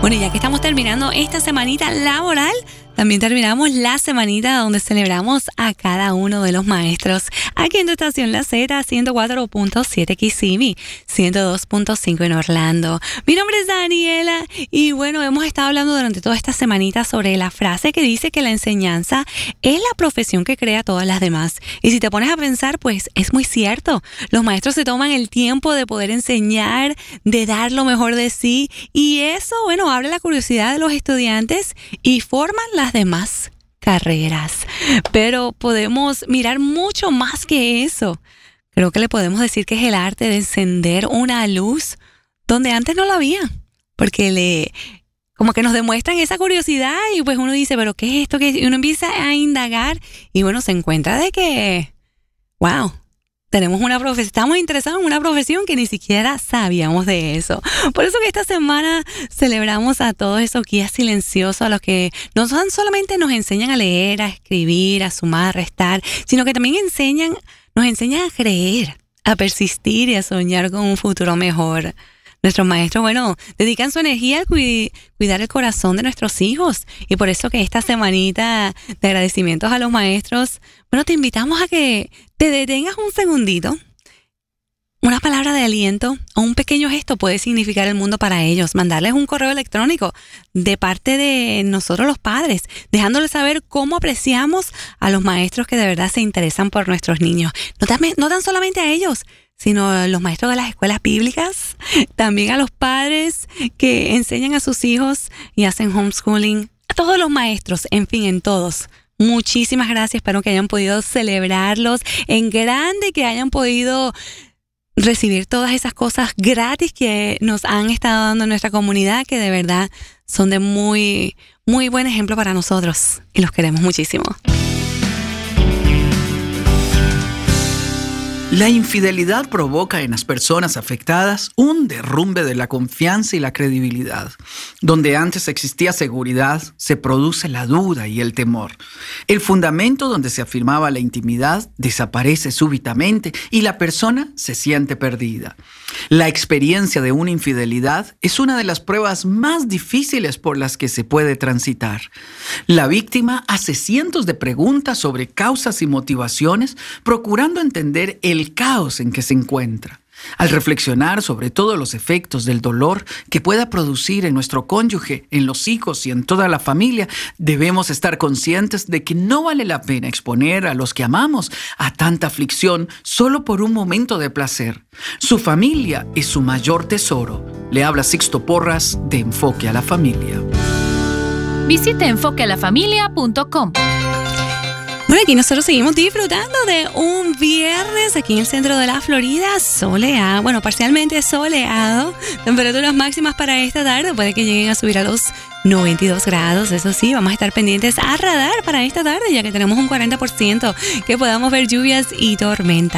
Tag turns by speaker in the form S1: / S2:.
S1: Bueno, y ya que estamos terminando esta semanita laboral, también terminamos la semanita donde celebramos a cada uno de los maestros. Aquí en tu estación La Z, 104.7 Kissimmee, 102.5 en Orlando. Mi nombre es Daniela y bueno, hemos estado hablando durante toda esta semanita sobre la frase que dice que la enseñanza es la profesión que crea todas las demás. Y si te pones a pensar, pues es muy cierto. Los maestros se toman el tiempo de poder enseñar, de dar lo mejor de sí, y eso, bueno, abre la curiosidad de los estudiantes y forman las demás carreras. Pero podemos mirar mucho más que eso. Creo que le podemos decir que es el arte de encender una luz donde antes no la había, porque como que nos demuestran esa curiosidad y pues uno dice, pero ¿qué es esto? Y uno empieza a indagar y bueno, se encuentra de que, wow, tenemos una profesión, estamos interesados en una profesión que ni siquiera sabíamos de eso. Por eso que esta semana celebramos a todos esos guías silenciosos, a los que no solamente nos enseñan a leer, a escribir, a sumar, a restar, sino que también nos enseñan a creer, a persistir y a soñar con un futuro mejor. Nuestros maestros, bueno, dedican su energía al cuidar el corazón de nuestros hijos. Y por eso que esta semanita de agradecimientos a los maestros, bueno, te invitamos a que te detengas un segundito. Una palabra de aliento o un pequeño gesto puede significar el mundo para ellos. Mandarles un correo electrónico de parte de nosotros los padres, dejándoles saber cómo apreciamos a los maestros que de verdad se interesan por nuestros niños. No tan solamente a ellos, sino a los maestros de las escuelas bíblicas, también a los padres que enseñan a sus hijos y hacen homeschooling, a todos los maestros, en fin, en todos. Muchísimas gracias, espero que hayan podido celebrarlos en grande, que hayan podido recibir todas esas cosas gratis que nos han estado dando en nuestra comunidad, que de verdad son de muy, muy buen ejemplo para nosotros y los queremos muchísimo.
S2: La infidelidad provoca en las personas afectadas un derrumbe de la confianza y la credibilidad. Donde antes existía seguridad, se produce la duda y el temor. El fundamento donde se afirmaba la intimidad desaparece súbitamente y la persona se siente perdida. La experiencia de una infidelidad es una de las pruebas más difíciles por las que se puede transitar. La víctima hace cientos de preguntas sobre causas y motivaciones, procurando entender el caos en que se encuentra. Al reflexionar sobre todos los efectos del dolor que pueda producir en nuestro cónyuge, en los hijos y en toda la familia, debemos estar conscientes de que no vale la pena exponer a los que amamos a tanta aflicción solo por un momento de placer. Su familia es su mayor tesoro. Le habla Sixto Porras de Enfoque a la Familia.
S3: Visite enfoquealafamilia.com.
S1: Bueno, aquí nosotros seguimos disfrutando de un viernes aquí en el centro de la Florida, soleado, bueno, parcialmente soleado. Temperaturas máximas para esta tarde, puede que lleguen a subir a los 92 grados. Eso sí, vamos a estar pendientes a radar para esta tarde, ya que tenemos un 40% que podamos ver lluvias y tormentas.